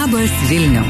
Labas Vilniau.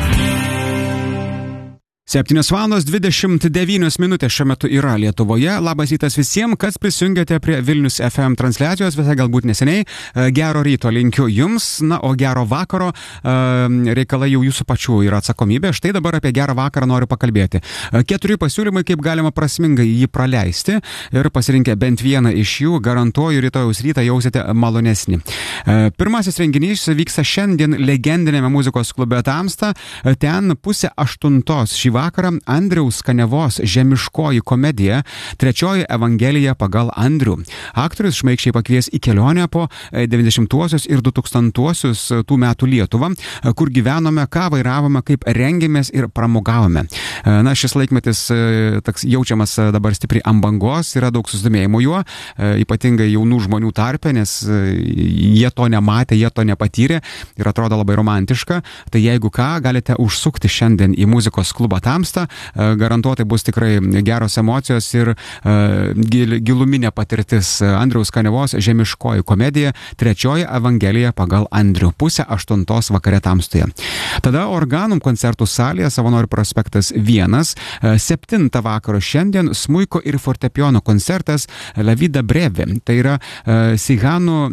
7:29 šiuo metu yra Lietuvoje. Labas rytas visiems, kas prisijungėte prie Vilnius FM transliacijos, visai galbūt neseniai. Gero ryto linkiu jums, na, o gero vakaro reikalai jau jūsų pačių yra atsakomybė. Štai dabar apie gerą vakarą noriu pakalbėti. 4 pasiūlymai, kaip galima prasmingai jį praleisti, ir pasirinkę bent vieną iš jų, garantuoju, rytojaus rytą jausite malonesnį. Pirmasis renginys vyksta šiandien legendinėme muzikos klube Tamsta. Ten 7:30 šį vakarą Andriaus Kaniavos žemiškoji komedija Trečioji Evangelija pagal Andrių. Aktorius šmaikščiai pakvies į kelionę po 90-uosius ir 2000-uosius tų metų Lietuvą, kur gyvenome, ką vairavome, kaip rengėmės ir pramogavome. Na, šis laikmetis toks jaučiamas dabar stipriai ant bangos, yra daug susidomėjimo juo, ypatingai jaunų žmonių tarpe, nes jie to nematė, jie to nepatyrė ir atrodo labai romantiška. Tai jeigu ką, galite užsukti šiandien į muzikos klubą Tamsta, garantuotai bus tikrai geros emocijos ir giluminė patirtis. Andriaus Kaniavos žemiškoji komedija Trečioji Evangelija pagal Andrių, 7:30 vakare Tamstoje. Tada Organum koncertų salėje, Savanorių prospektas 1, 7 vakaro šiandien smuiko ir fortepijono koncertas La Vida Breve. Tai yra Sihanų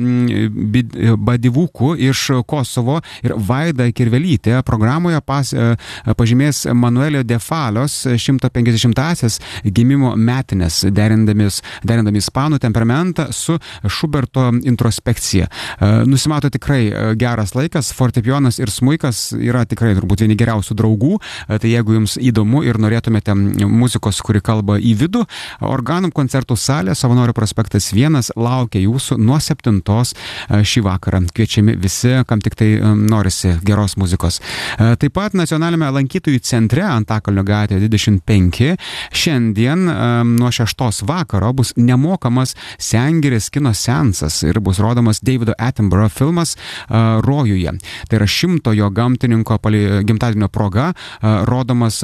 Badivukų iš Kosovo ir Vaida Kirvelytė programoje pažymės Manuelio de Falios 150-asias gimimo metinės, derindami ispanų temperamentą su Šuberto introspekcija. Nusimato tikrai geras laikas, fortepijonas ir smuikas yra tikrai turbūt vieni geriausių draugų, tai jeigu jums įdomu ir norėtumėte muzikos, kuri kalba į vidų, Organum koncertų salė, Savanorių prospektas 1 laukia jūsų nuo 7 šį vakarą. Kviečiami visi, kam tik tai norisi geros muzikos. Taip pat nacionalinėme lankytojų centre Antakalnio gatvė 25 šiandien nuo 6 vakaro bus nemokamas Sengirės kino seansas ir bus rodomas Davido Attenborough filmas Rojuje. Tai yra 100-ojo gamtininko gimtadienio proga rodomas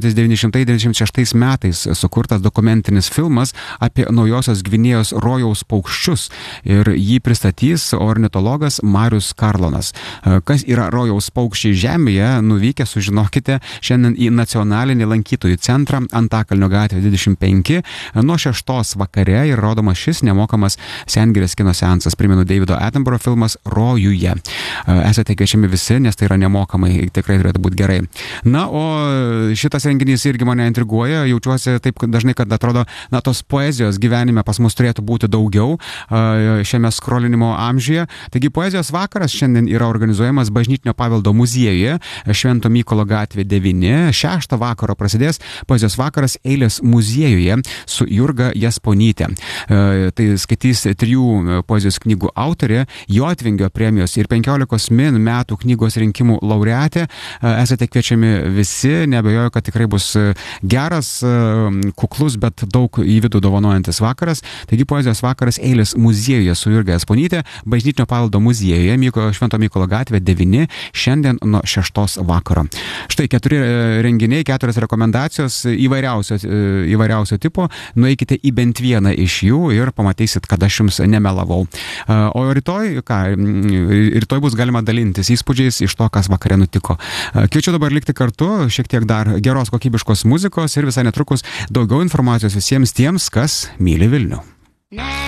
1996 metais sukurtas dokumentinis filmas apie Naujosios Gvinėjos rojaus paukščius ir jį pristatys ornitologas Marius Karlonas. Kas yra rojaus paukščiai žemėje, nuvykę sužinokite šiandien į nacionalinį lankytojų centrą Antakalnio gatvė 25 nuo 6 vakare ir rodomas šis nemokamas Sengirės kino seansas. Primenu, Davido Attenborough filmas Rojuje. Esate kviečiami visi, nes tai yra nemokamai, tikrai turėtų būti gerai. Na, o šitas renginys irgi mane intriguoja, jaučiuosi taip dažnai, kad atrodo, na, tos poezijos gyvenime pas mus turėtų būti daugiau šiame skrolinimo amžiuje. Taigi poezijos vakaras šiandien yra organizuojamas Bažnytinio paveldo muziejuje, Švento Mykolo gatvė 9. 6 vakaro prasidės poezijos vakaras Eilės muziejuje su Jurga Jasponytė. Tai skaitys 3 poezijos knygų autorė, Jotvingio premijos ir 15 min metų knygos rinkimų laureatė. Esate kviečiami visi, neabejoju, kad tikrai bus geras, kuklus, bet daug į vidų dovanojantis vakaras. Taigi poezijos vakaras Eilės muziejuje su Jurga Jasponytė, Bažnytinio paveldo muziejuje, Švento Mykolo gatvė 9, šiandien nuo 6 vakaro. Štai 4 renginiai, 4 rekomendacijos įvairiausio tipo. Nueikite į bent vieną iš jų ir pamatysit, kad aš jums nemelavau. O rytoj bus galima dalintis įspūdžiais iš to, kas vakare nutiko. Kviečiu dabar likti kartu, šiek tiek dar geros kokybiškos muzikos ir visai netrukus daugiau informacijos visiems tiems, kas myli Vilnių.